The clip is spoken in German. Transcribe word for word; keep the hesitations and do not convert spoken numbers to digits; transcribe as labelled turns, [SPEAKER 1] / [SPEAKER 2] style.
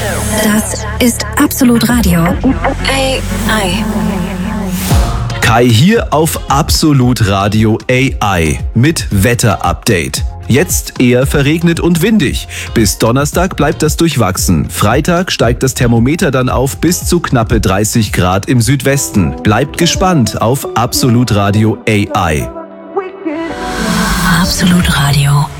[SPEAKER 1] Das ist Absolut Radio. A I.
[SPEAKER 2] Kai hier auf Absolut Radio A I mit Wetter-Update. Jetzt eher verregnet und windig. Bis Donnerstag bleibt das durchwachsen. Freitag steigt das Thermometer dann auf bis zu knappe dreißig Grad im Südwesten. Bleibt gespannt auf Absolut Radio A I.
[SPEAKER 1] Absolut Radio.